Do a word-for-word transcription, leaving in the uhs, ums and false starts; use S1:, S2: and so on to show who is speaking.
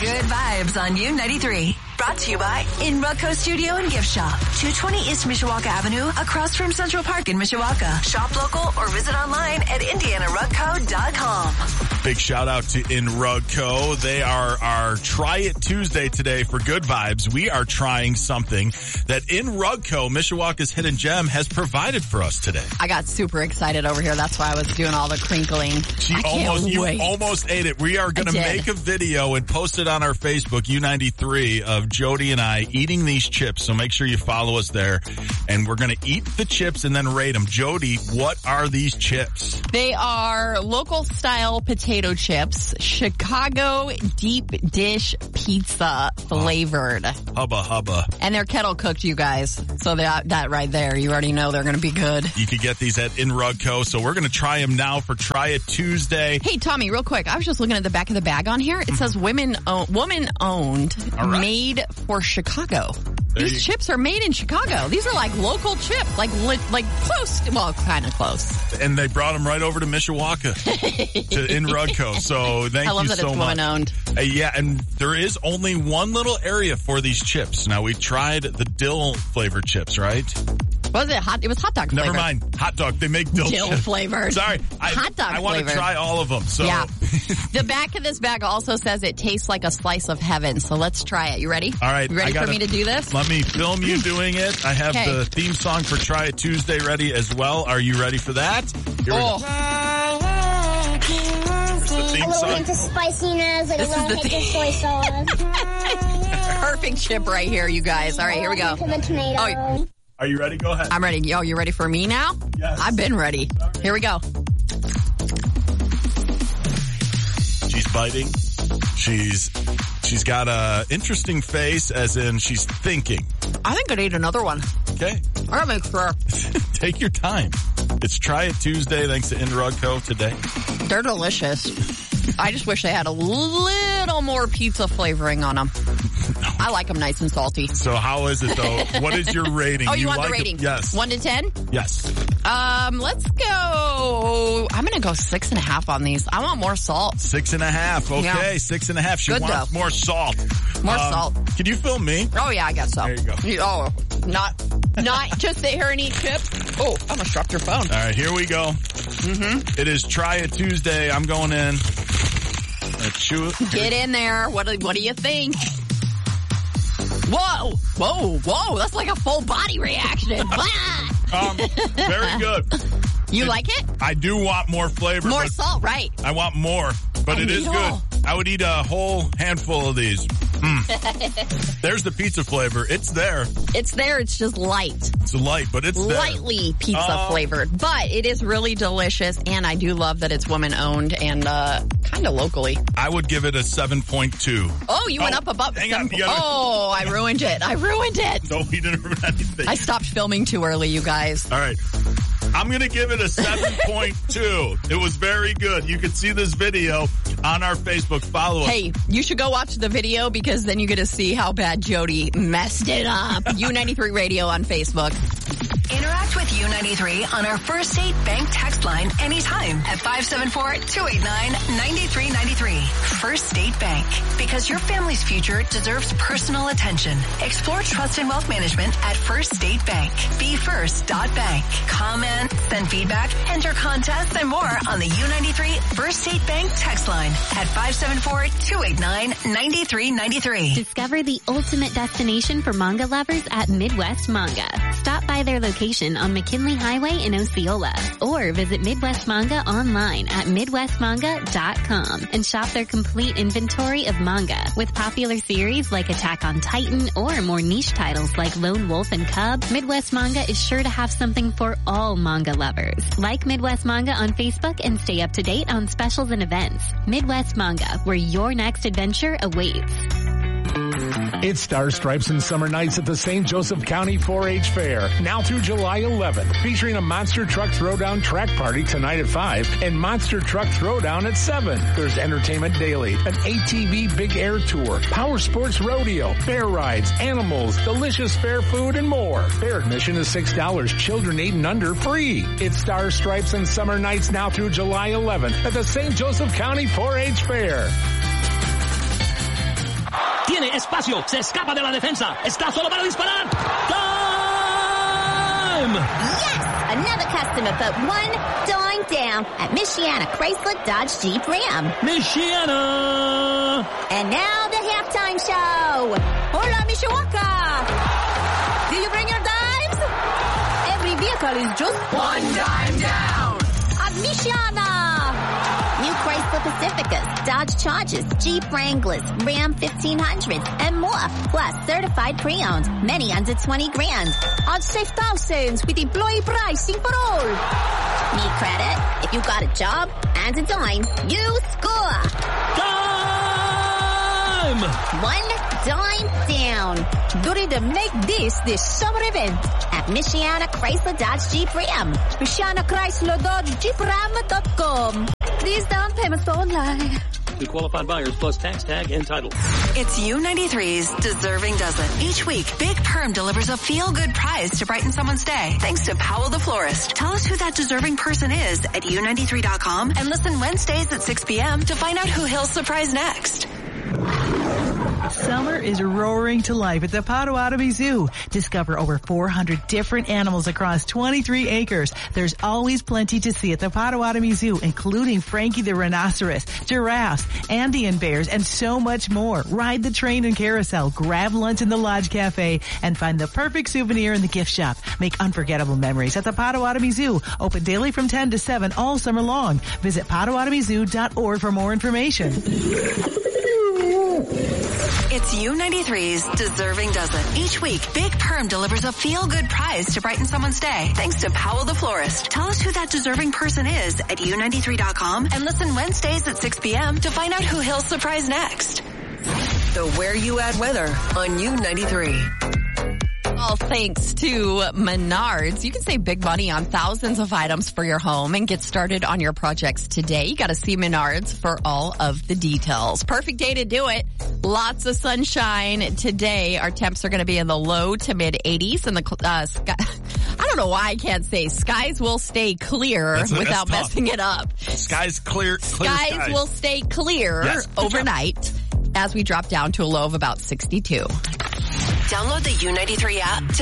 S1: Good vibes on U ninety-three. Brought to you by In Rugco Studio and Gift Shop. two twenty East Mishawaka Avenue, across from Central Park in Mishawaka. Shop local or visit online at indiana rugco dot com.
S2: Big shout out to In Rugco. They are our Try It Tuesday today for Good Vibes. We are trying something that In Rugco, Mishawaka's hidden gem, has provided for us today.
S3: I got super excited over here. That's why I was doing all the crinkling.
S2: She
S3: I can't
S2: almost,
S3: wait.
S2: You almost ate it. We are going to make a video and post it on our Facebook, U ninety-three, of Jody and I eating these chips. So make sure you follow us there. And we're going to eat the chips and then rate them. Jody, what are these chips?
S3: They are local style potato chips, Chicago deep dish pizza flavored.
S2: Oh, hubba hubba.
S3: And they're kettle cooked, you guys. So that, that right there, you already know they're going to be good.
S2: You can get these at In Rugco. So we're going to try them now for Try It Tuesday.
S3: Hey, Tommy, real quick. I was just looking at the back of the bag on here. It mm-hmm. says women own, woman owned, right. Made for Chicago. There These chips are made in Chicago. These are like local chips, like like close, to, well, kind of close.
S2: And they brought them right over to Mishawaka, to In Rugco. So thank
S3: I love
S2: you
S3: that
S2: so
S3: it's
S2: much.
S3: woman owned.
S2: Uh, yeah, and there is only one little area for these chips. Now we tried the dill flavored chips, right?
S3: Was it hot? It was hot dog flavored.
S2: Never mind. Hot dog. They make dill,
S3: dill flavored.
S2: Sorry. I,
S3: hot dog
S2: I want
S3: flavored.
S2: to try all of them. So.
S3: Yeah. The back of this bag also says it tastes like a slice of heaven. So let's try it. You ready?
S2: All right.
S3: You ready
S2: gotta,
S3: for me to do this?
S2: Let me film you doing it. I have
S3: okay.
S2: the theme song for Try It Tuesday ready as well. Are you ready for that? Here
S3: oh.
S2: we go. The theme
S4: a little
S2: song.
S4: hint of spiciness, like
S3: this
S4: a little hint of soy sauce.
S3: Perfect chip right here, you guys. All right, here we go.
S4: To the tomato.
S3: Oh,
S2: are you ready? Go ahead.
S3: I'm ready. Oh, you ready for me now?
S2: Yes.
S3: I've been ready. Right. Here we go.
S2: She's biting. She's she's got a interesting face, as in she's thinking.
S3: I think I'd eat another one.
S2: Okay.
S3: I gotta make sure.
S2: Take your time. It's Try It Tuesday, thanks to In Rugco today.
S3: They're delicious. I just wish they had a little more pizza flavoring on them.
S2: No.
S3: I like them nice and salty.
S2: So how is it, though? What is your rating?
S3: Oh, you, you want
S2: like
S3: the rating?
S2: It? Yes.
S3: One to ten?
S2: Yes.
S3: Um, let's go. I'm going to go six and a half on these. I want more salt.
S2: Six and a half. Okay, yeah. Six and a half. She
S3: Good
S2: wants
S3: though.
S2: more salt.
S3: More
S2: um,
S3: salt.
S2: Can you film me?
S3: Oh, yeah, I guess so.
S2: There you go.
S3: You, oh, not, not just sit here and eat chips. Oh, I almost dropped your phone.
S2: All right, here we go.
S3: Mm-hmm.
S2: It is Try It Tuesday. I'm going in. Chew it.
S3: Get in there. What do, what do you think? Whoa, whoa, whoa. That's like a full body reaction.
S2: um, very good.
S3: You
S2: it,
S3: like it?
S2: I do want more flavor.
S3: More salt, right.
S2: I want more, but
S3: I
S2: it is good.
S3: All.
S2: I would eat a whole handful of these. Mm. There's the pizza flavor. It's there.
S3: It's there. It's just light.
S2: It's light, but it's there.
S3: Lightly pizza
S2: uh,
S3: flavored. But it is really delicious, and I do love that it's woman owned and uh kind of locally.
S2: I would give it a seven point two.
S3: Oh, you
S2: oh,
S3: went up above.
S2: Hang on, gotta,
S3: oh, I ruined it. I ruined it.
S2: No, you didn't ruin anything.
S3: I stopped filming too early, you guys.
S2: All right. I'm going to give it a seven point two. It was very good. You can see this video on our Facebook. Follow us.
S3: Hey, you should go watch the video because then you get to see how bad Jody messed it up. U ninety-three Radio on Facebook.
S1: Interact with U ninety-three on our First Date Bank text line anytime at five seven four, two eight nine, nine three nine three. First Date Bank. Because your family's future deserves personal attention. Explore trust and wealth management at First Date Bank. Be first dot bank. Comment, send feedback, enter contests, and more on the U ninety-three First Date Bank text line at five seven four, two eight nine, nine three nine three.
S5: Discover the ultimate destination for manga lovers at Midwest Manga. Stop by their location on McKinley Highway in Osceola or visit Midwest Manga online at midwest manga dot com and shop their complete inventory of manga with popular series like Attack on Titan or more niche titles like Lone Wolf and Cub. Midwest Manga is sure to have something for all manga lovers. Like Midwest Manga on Facebook and stay up to date on specials and events. Midwest Manga, where your next adventure awaits.
S6: It's Star Stripes and Summer Nights at the Saint Joseph County four H Fair, now through July eleventh, featuring a Monster Truck Throwdown track party tonight at five and Monster Truck Throwdown at seven. There's entertainment daily, an A T V Big Air Tour, Power Sports Rodeo, bear rides, animals, delicious fair food, and more. Fair admission is six dollars. Children eight and under free. It's Star Stripes and Summer Nights now through July eleventh at the Saint Joseph County four H Fair.
S7: espacio, se escapa de la defensa, está solo para disparar. Time!
S8: Yes! Another customer put one dime down at Michiana Chrysler Dodge Jeep Ram.
S7: Michiana!
S8: And now the halftime show. Hola, Mishawaka! Do you bring your dimes? Every vehicle is just one dime down at Michiana. New Chrysler Pacificas, Dodge Chargers, Jeep Wranglers, Ram fifteen hundreds, and more. Plus certified pre-owned, many under twenty grand. I'd save thousands with employee pricing for all. Need credit? If you got a job and a dime, you score.
S7: Time!
S8: One dime down. Ready to make this this summer event at Michiana Chrysler Dodge Jeep Ram. Michiana Chrysler Dodge Jeep Ram dot com. These down payments only.
S7: To qualified buyers plus tax tag and title.
S1: It's U ninety-three's Deserving Doesn't. Each week, Big Perm delivers a feel-good prize to brighten someone's day. Thanks to Powell the Florist. Tell us who that deserving person is at U ninety-three dot com and listen Wednesdays at six p.m. to find out who he'll surprise next.
S9: Summer is roaring to life at the Potawatomi Zoo. Discover over four hundred different animals across twenty-three acres. There's always plenty to see at the Potawatomi Zoo, including Frankie the rhinoceros, giraffes, Andean bears, and so much more. Ride the train and carousel, grab lunch in the Lodge Cafe, and find the perfect souvenir in the gift shop. Make unforgettable memories at the Potawatomi Zoo. Open daily from ten to seven all summer long. Visit potawatomi zoo dot org for more information.
S1: It's U ninety-three's Deserving Doesn't. Each week, Big Perm delivers a feel-good prize to brighten someone's day. Thanks to Powell the Florist. Tell us who that deserving person is at U ninety-three dot com and listen Wednesdays at six p.m. to find out who he'll surprise next. The Where You At weather on U ninety-three.
S3: All thanks to Menards. You can save big money on thousands of items for your home and get started on your projects today. You got to see Menards for all of the details. Perfect day to do it. Lots of sunshine today. Our temps are going to be in the low to mid eighties, and the uh, sky. I don't know why I can't say skies will stay clear that's, without that's messing it up.
S2: Skies clear. clear
S3: skies,
S2: skies
S3: will stay clear yes, overnight job. As we drop down to a low of about sixty-two.
S1: Download the U ninety-three app to